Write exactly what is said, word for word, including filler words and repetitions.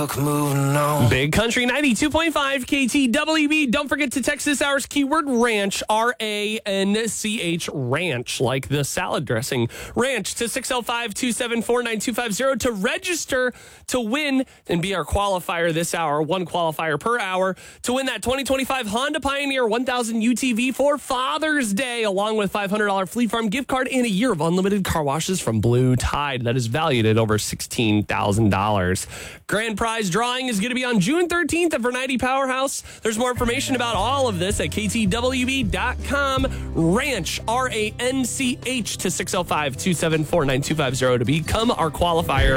fuck moving on. Big Country ninety-two point five K T W B. Don't forget to text this hour's keyword ranch, R A N C H, ranch, like the salad dressing. Ranch to six oh five, two seven four, nine two five zero to register to win and be our qualifier this hour. One qualifier per hour to win that twenty twenty-five Honda Pioneer one thousand U T V for Father's Day, along with five hundred dollars Fleet Farm gift card and a year of unlimited car washes from Blue Tide. That is valued at over sixteen thousand dollars. Grand prize drawing is going to be on June thirteenth at Vernity Powerhouse. There's more information about all of this at K T W B dot com. Ranch, R A N C H, to six oh five, two seven four, nine two five zero to become our qualifier.